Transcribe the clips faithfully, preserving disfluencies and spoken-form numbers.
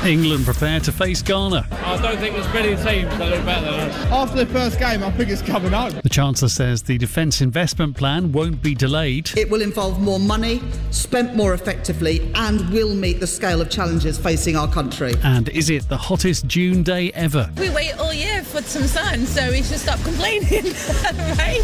England prepare to face Ghana. I don't think there's many teams that look better than us. After the first game, I think it's coming home. The Chancellor says the defence investment plan won't be delayed. It will involve more money, spent more effectively, and will meet the scale of challenges facing our country. And is it the hottest June day ever? We wait all year for some sun, so we should stop complaining, right?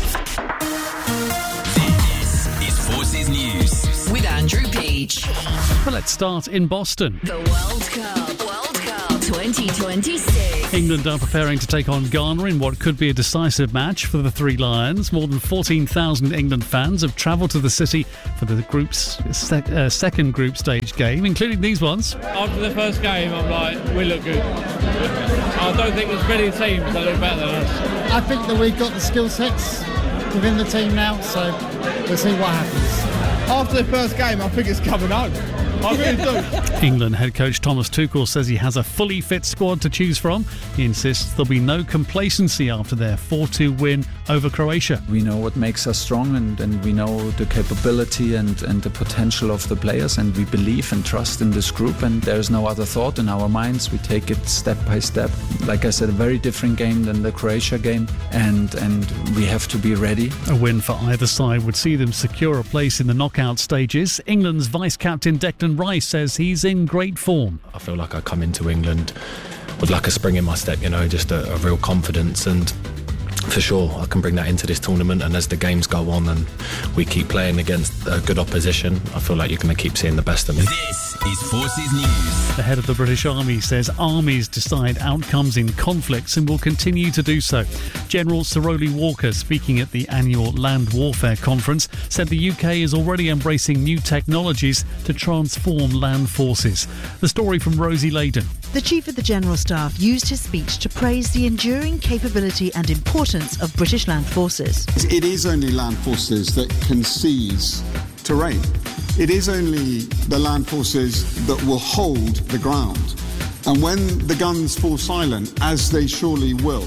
This is Forces News with Andrew Peach. Well, let's start in Boston. The World Cup, World Cup twenty twenty-six. England are preparing to take on Ghana in what could be a decisive match for the Three Lions. More than fourteen thousand England fans have travelled to the city for the group's sec- uh, second group stage game, including these ones. After the first game, I'm like, we look good. I don't think there's many teams that look better than us. I think that we've got the skill sets within the team now, so we'll see what happens. After the first game, I think it's coming home. I really do. England head coach Thomas Tuchel says he has a fully fit squad to choose from. He insists there'll be no complacency after their four two win over Croatia. We know what makes us strong, and, and we know the capability and, and the potential of the players, and we believe and trust in this group, and there's no other thought in our minds. We take it step by step. Like I said, a very different game than the Croatia game, and, and we have to be ready. A win for either side would see them secure a place in the knockout stages. England's vice-captain Declan Rice says he's in great form. I feel like I come into England with like a spring in my step, you know, just a, a real confidence, and for sure I can bring that into this tournament. And as the games go on and we keep playing against a good opposition, I feel like you're going to keep seeing the best of me. This is Forces News. The head of the British Army says armies decide outcomes in conflicts and will continue to do so. General Sir Rowley Walker, speaking at the annual Land Warfare Conference, said the U K is already embracing new technologies to transform land forces. The story from Rosie Layden. The Chief of the General Staff used his speech to praise the enduring capability and importance of British land forces. It is only land forces that can seize terrain. It is only the land forces that will hold the ground. And when the guns fall silent, as they surely will,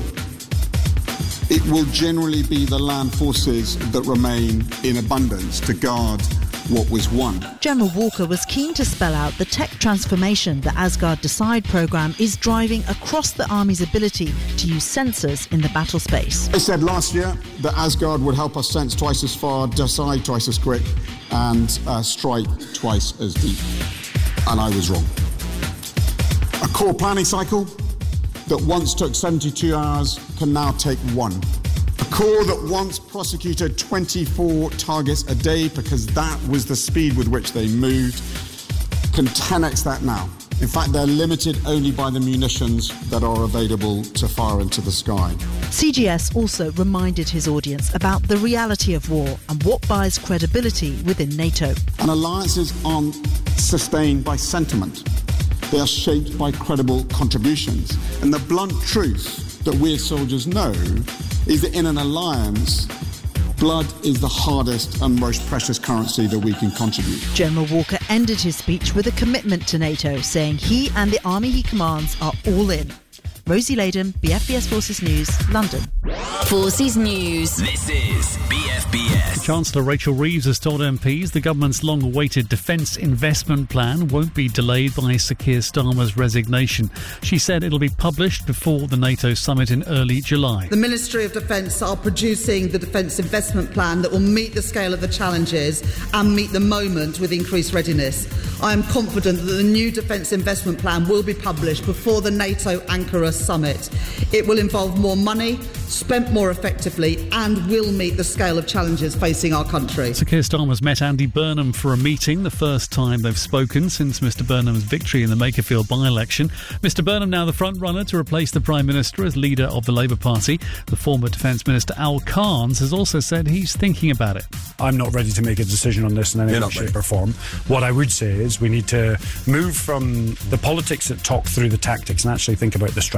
it will generally be the land forces that remain in abundance to guard what was won. General Walker was keen to spell out the tech transformation the Asgard Decide programme is driving across the Army's ability to use sensors in the battle space. I said last year that Asgard would help us sense twice as far, decide twice as quick, and uh, strike twice as deep. And I was wrong. A core planning cycle that once took seventy-two hours can now take one. A core that once prosecuted twenty-four targets a day because that was the speed with which they moved, can ten x that now. In fact, they're limited only by the munitions that are available to fire into the sky. C G S also reminded his audience about the reality of war and what buys credibility within NATO. And alliances aren't sustained by sentiment. They are shaped by credible contributions. And the blunt truth that we as soldiers know is that in an alliance, blood is the hardest and most precious currency that we can contribute. General Walker ended his speech with a commitment to NATO, saying he and the army he commands are all in. Rosie Layden, B F B S Forces News, London. Forces News. This is B F B S. Chancellor Rachel Reeves has told M Ps the government's long-awaited defence investment plan won't be delayed by Sir Keir Starmer's resignation. She said it'll be published before the NATO summit in early July. The Ministry of Defence are producing the defence investment plan that will meet the scale of the challenges and meet the moment with increased readiness. I am confident that the new defence investment plan will be published before the NATO Ankara summit. It will involve more money, spent more effectively, and will meet the scale of challenges facing our country. Sir Keir Starmer's met Andy Burnham for a meeting, the first time they've spoken since Mr Burnham's victory in the Makerfield by-election. Mr Burnham now the front-runner to replace the Prime Minister as leader of the Labour Party. The former Defence Minister Al Carnes has also said he's thinking about it. I'm not ready to make a decision on this in any way, shape or form. What I would say is we need to move from the politics that talk through the tactics and actually think about the strategy.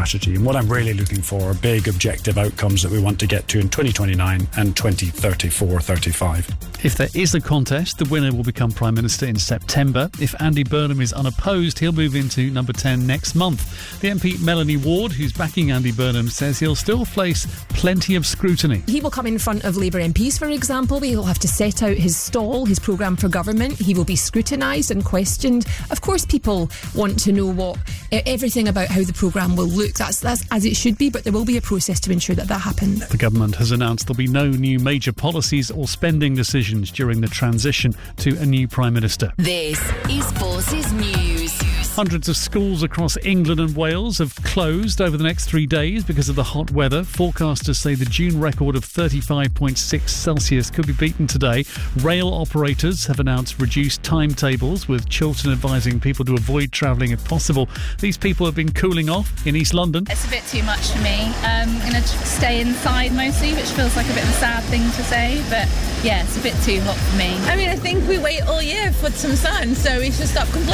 strategy. And what I'm really looking for are big objective outcomes that we want to get to in twenty twenty-nine and twenty thirty-four thirty-five. If there is a contest, the winner will become Prime Minister in September. If Andy Burnham is unopposed, he'll move into number ten next month. The M P Melanie Ward, who's backing Andy Burnham, says he'll still face plenty of scrutiny. He will come in front of Labour M Ps, for example. He'll have to set out his stall, his programme for government. He will be scrutinised and questioned. Of course, people want to know what everything about how the programme will look. That's, that's as it should be, but there will be a process to ensure that that happens. The government has announced there'll be no new major policies or spending decisions during the transition to a new Prime Minister. This is Forces News. Hundreds of schools across England and Wales have closed over the next three days because of the hot weather. Forecasters say the June record of thirty-five point six Celsius could be beaten today. Rail operators have announced reduced timetables, with Chiltern advising people to avoid travelling if possible. These people have been cooling off in East London. It's a bit too much for me. Um, I'm going to stay inside mostly, which feels like a bit of a sad thing to say, but yeah, it's a bit too hot for me. I mean, I think we wait all year for some sun, so we should stop complaining.